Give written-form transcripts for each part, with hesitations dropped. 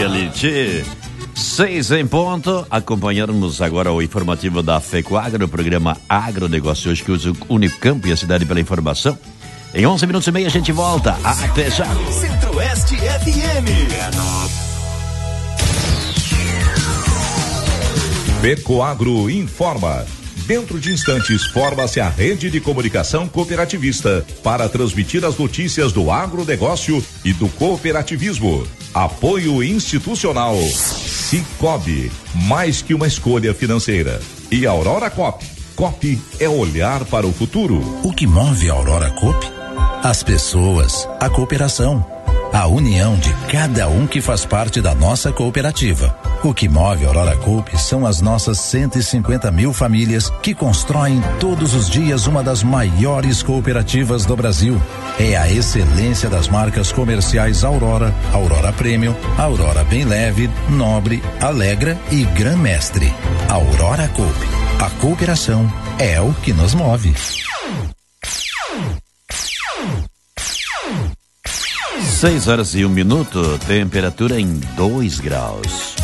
dia, Liti. 6 em ponto. Acompanharmos agora o informativo da FECOAGRO, no programa Agronegócio, hoje que usa o Unicamp e a cidade pela informação. Em 11 minutos e meio a gente volta. Até já. Centro-Oeste FM. FECOAGRO informa. Dentro de instantes, forma-se a rede de comunicação cooperativista para transmitir as notícias do agronegócio e do cooperativismo. Apoio institucional. Cicobi, mais que uma escolha financeira. E Aurora Coop. Coop é olhar para o futuro. O que move a Aurora Coop? As pessoas, a cooperação, a união de cada um que faz parte da nossa cooperativa. O que move a Aurora Coop são as nossas 150 mil famílias que constroem todos os dias uma das maiores cooperativas do Brasil. É a excelência das marcas comerciais Aurora, Aurora Premium, Aurora Bem Leve, Nobre, Alegra e Gran Mestre. Aurora Coop. A cooperação é o que nos move. 6 horas e 1 minuto, temperatura em 2 graus.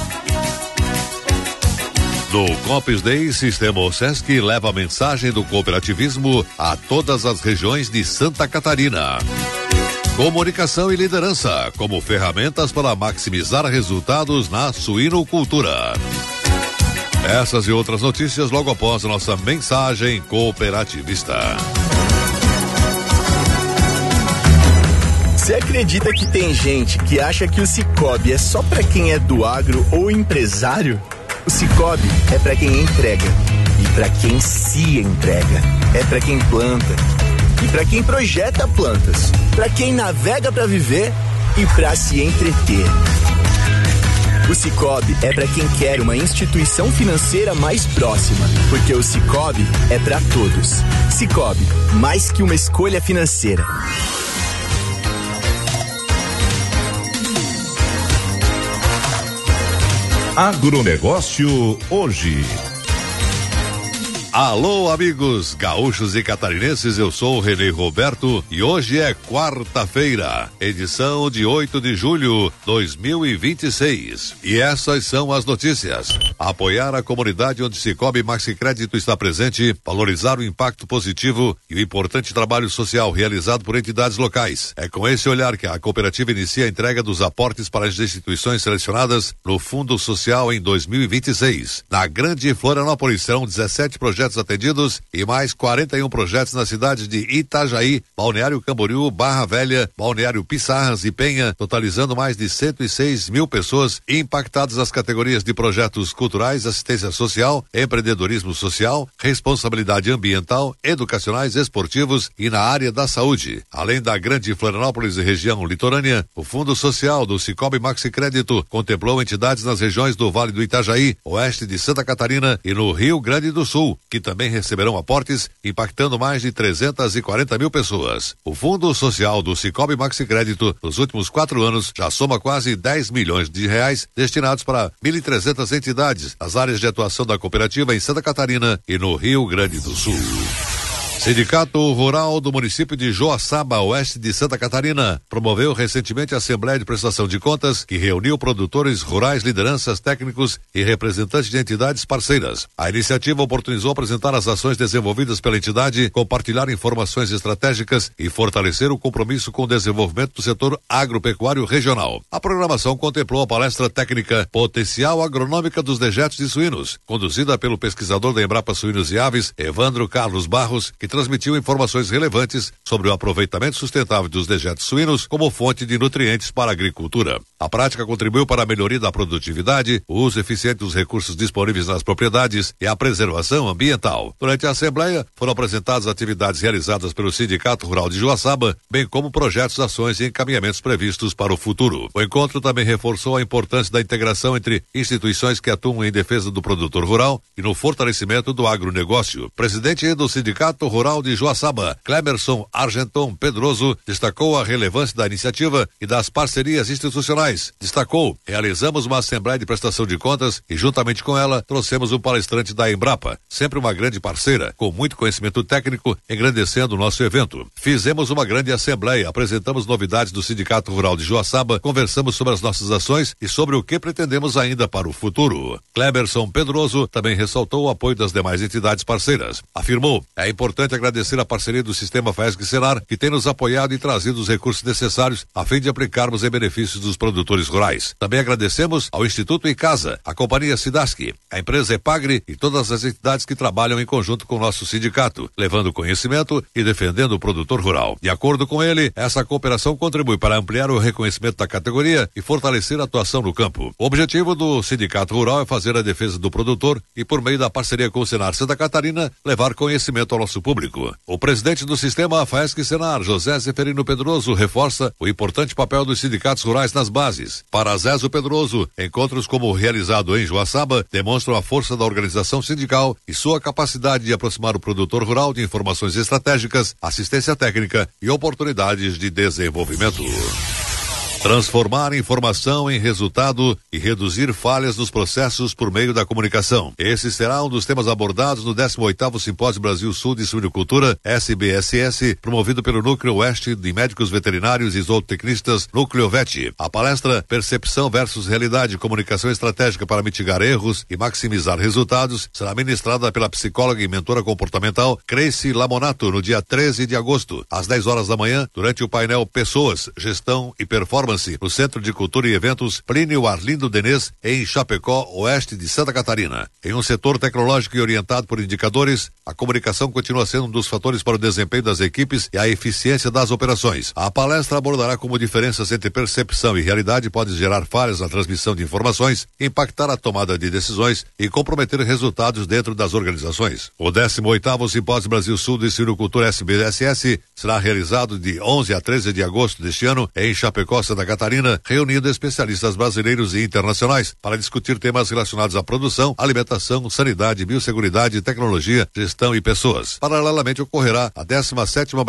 No Coops Day, Sistema OSESC leva a mensagem do cooperativismo a todas as regiões de Santa Catarina. Comunicação e liderança como ferramentas para maximizar resultados na suinocultura. Essas e outras notícias logo após a nossa mensagem cooperativista. Você acredita que tem gente que acha que o Cicobi é só pra quem é do agro ou empresário? O Cicobi é pra quem entrega e pra quem se entrega. É pra quem planta e pra quem projeta plantas. Pra quem navega pra viver e pra se entreter. O Cicobi é pra quem quer uma instituição financeira mais próxima, porque o Cicobi é pra todos. Cicobi, mais que uma escolha financeira. Agronegócio hoje. Alô, amigos gaúchos e catarinenses, eu sou o Renê Roberto e hoje é quarta-feira, edição de 8 de julho de 2026. E essas são as notícias. Apoiar a comunidade onde Cicobi Maxicrédito está presente, valorizar o impacto positivo e o importante trabalho social realizado por entidades locais. É com esse olhar que a cooperativa inicia a entrega dos aportes para as instituições selecionadas no Fundo Social em 2026. Na Grande Florianópolis serão 17 projetos atendidos e mais 41 projetos nas cidades de Itajaí, Balneário Camboriú, Barra Velha, Balneário Pissarras e Penha, totalizando mais de 106 mil pessoas impactadas nas categorias de projetos culturais, assistência social, empreendedorismo social, responsabilidade ambiental, educacionais, esportivos e na área da saúde. Além da Grande Florianópolis e região litorânea, o Fundo Social do Cicobi Maxicrédito contemplou entidades nas regiões do Vale do Itajaí, oeste de Santa Catarina e no Rio Grande do Sul, que também receberão aportes, impactando mais de 340 mil pessoas. O Fundo Social do Cicobi Maxicrédito, nos últimos 4 anos, já soma quase 10 milhões de reais destinados para 1.300 entidades nas áreas de atuação da cooperativa em Santa Catarina e no Rio Grande do Sul. Sindicato Rural do município de Joaçaba, oeste de Santa Catarina, promoveu recentemente a Assembleia de Prestação de Contas, que reuniu produtores rurais, lideranças, técnicos e representantes de entidades parceiras. A iniciativa oportunizou apresentar as ações desenvolvidas pela entidade, compartilhar informações estratégicas e fortalecer o compromisso com o desenvolvimento do setor agropecuário regional. A programação contemplou a palestra técnica Potencial Agronômica dos Dejetos de Suínos, conduzida pelo pesquisador da Embrapa Suínos e Aves, Evandro Carlos Barros, que transmitiu informações relevantes sobre o aproveitamento sustentável dos dejetos suínos como fonte de nutrientes para a agricultura. A prática contribuiu para a melhoria da produtividade, o uso eficiente dos recursos disponíveis nas propriedades e a preservação ambiental. Durante a Assembleia, foram apresentadas atividades realizadas pelo Sindicato Rural de Joaçaba, bem como projetos, ações e encaminhamentos previstos para o futuro. O encontro também reforçou a importância da integração entre instituições que atuam em defesa do produtor rural e no fortalecimento do agronegócio. Presidente do Sindicato Rural Rural de Joaçaba. Clemerson Argenton Pedroso destacou a relevância da iniciativa e das parcerias institucionais. Destacou: realizamos uma assembleia de prestação de contas e, juntamente com ela, trouxemos um palestrante da Embrapa, sempre uma grande parceira, com muito conhecimento técnico, engrandecendo o nosso evento. Fizemos uma grande assembleia, apresentamos novidades do Sindicato Rural de Joaçaba, conversamos sobre as nossas ações e sobre o que pretendemos ainda para o futuro. Clemerson Pedroso também ressaltou o apoio das demais entidades parceiras. Afirmou: é importante agradecer a parceria do Sistema FAESC-Senar, que tem nos apoiado e trazido os recursos necessários a fim de aplicarmos em benefícios dos produtores rurais. Também agradecemos ao Instituto Icasa, a Companhia Sidasc, a empresa Epagre e todas as entidades que trabalham em conjunto com o nosso sindicato, levando conhecimento e defendendo o produtor rural. De acordo com ele, essa cooperação contribui para ampliar o reconhecimento da categoria e fortalecer a atuação no campo. O objetivo do Sindicato Rural é fazer a defesa do produtor e, por meio da parceria com o Senar Santa Catarina, levar conhecimento ao nosso público. O presidente do sistema FAESC-Senar, José Zeferino Pedroso, reforça o importante papel dos sindicatos rurais nas bases. Para Zezo Pedroso, encontros como o realizado em Joaçaba demonstram a força da organização sindical e sua capacidade de aproximar o produtor rural de informações estratégicas, assistência técnica e oportunidades de desenvolvimento. Transformar informação em resultado e reduzir falhas nos processos por meio da comunicação. Esse será um dos temas abordados no 18º Simpósio Brasil Sul de Suinocultura, SBSS, promovido pelo Núcleo Oeste de Médicos Veterinários e Zootecnistas, Núcleo VET. A palestra Percepção versus Realidade, Comunicação Estratégica para Mitigar Erros e Maximizar Resultados será ministrada pela psicóloga e mentora comportamental Creice Lamonato no dia 13 de agosto, às 10 horas da manhã, durante o painel Pessoas, Gestão e Performance no Centro de Cultura e Eventos Plínio Arlindo Denês, em Chapecó, oeste de Santa Catarina. Em um setor tecnológico e orientado por indicadores, a comunicação continua sendo um dos fatores para o desempenho das equipes e a eficiência das operações. A palestra abordará como diferenças entre percepção e realidade podem gerar falhas na transmissão de informações, impactar a tomada de decisões e comprometer resultados dentro das organizações. O 18º Simpósio Brasil Sul de Suinocultura SBSS será realizado de 11 a 13 de agosto deste ano em Chapecó, Santa Catarina, reunindo especialistas brasileiros e internacionais para discutir temas relacionados à produção, alimentação, sanidade, biosseguridade, tecnologia, gestão e pessoas. Paralelamente ocorrerá a 17ª